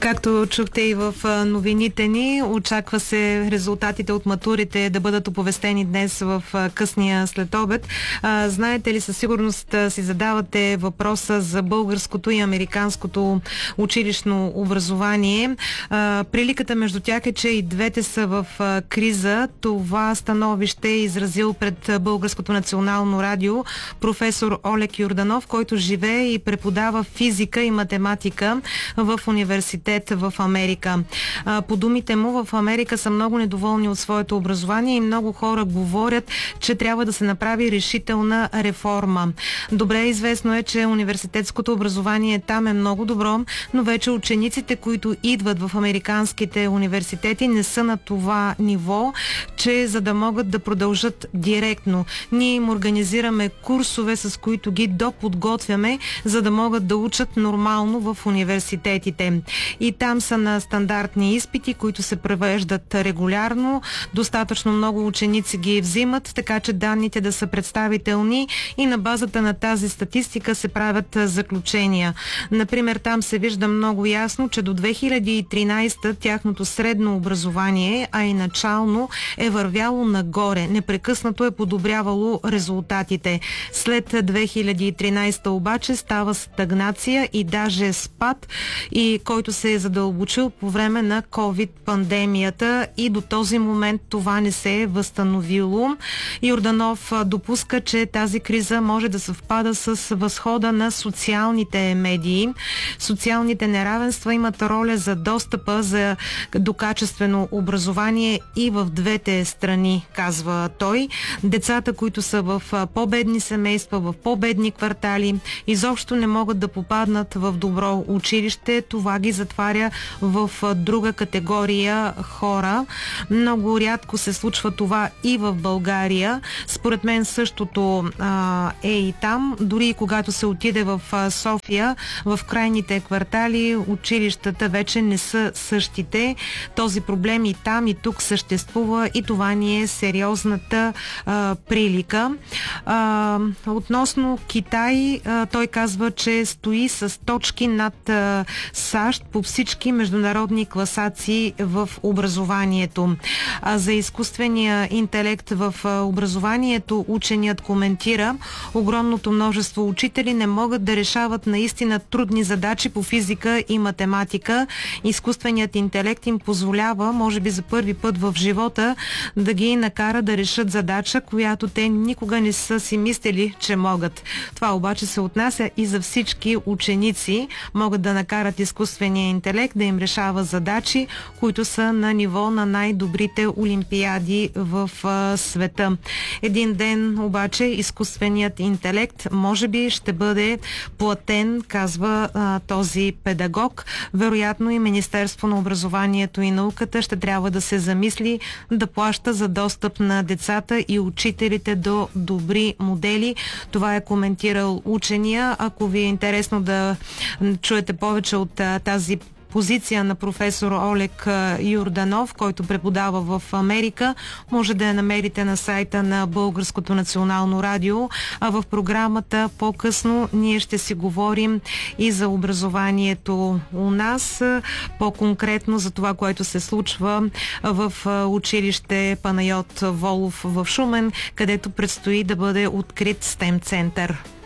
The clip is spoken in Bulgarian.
Както чухте и в новините ни, очаква се резултатите от матурите да бъдат оповестени днес в късния следобед. Знаете ли, със сигурност си задавате въпроса за българското и американското училищно образование. Приликата между тях е, че и двете са в криза. Това становище е изразил пред Българското национално радио професор Олег Йорданов, който живее и преподава физика и математика в университет в Америка. По думите му, в Америка са много недоволни от своето образование и много хора говорят, че трябва да се направи решителна реформа. Добре известно е, че университетското образование там е много добро, но вече учениците, които идват в американските университети, не са на това ниво, че за да могат да продължат директно. Ние им организираме курсове, с които ги доподготвяме, за да могат да учат нормално в университетите. И там са на стандартни изпити, които се превеждат регулярно. Достатъчно много ученици ги взимат, така че данните да са представителни и на базата на тази статистика се правят заключения. Например, там се вижда много ясно, че до 2013 тяхното средно образование, а и начално, е вървяло нагоре. Непрекъснато е подобрявало резултатите. След 2013 обаче става стагнация и даже спад, и който се е задълбочил по време на COVID-пандемията, и до този момент това не се е възстановило. Йорданов допуска, че тази криза може да съвпада с възхода на социалните медии. Социалните неравенства имат роля за достъпа до качествено образование и в двете страни, казва той. Децата, които са в по-бедни семейства, в по-бедни квартали, изобщо не могат да попаднат в добро училище. Това ги затваря в друга категория хора. Много рядко се случва това и в България. Според мен същото е и там. Дори и когато се отиде в София, в крайните квартали, училищата вече не са същите. Този проблем и там, и тук съществува, и това ни е сериозната прилика. Относно Китай, той казва, че стои с точки над САЩ по всички международни класации в образованието. За изкуствения интелект в образованието ученият коментира: огромното множество учители не могат да решават наистина трудни задачи по физика и математика. Изкуственият интелект им позволява, може би за първи път в живота, да ги накара да решат задача, която те никога не са си мислили, че могат. Това обаче се отнася и за всички ученици. Могат да накарат изкуствения интелект да им решава задачи, които са на ниво на най-добрите олимпиади в света. Един ден обаче изкуственият интелект може би ще бъде платен, казва този педагог. Вероятно и Министерство на образованието и науката ще трябва да се замисли да плаща за достъп на децата и учителите до добри модели. Това е коментирал учения. Ако ви е интересно да чуете повече от тази позиция на професор Олег Йорданов, който преподава в Америка, може да я намерите на сайта на Българското национално радио. А в програмата по-късно ние ще си говорим и за образованието у нас, по-конкретно за това, което се случва в училище Панайот Волов в Шумен, където предстои да бъде открит STEM център.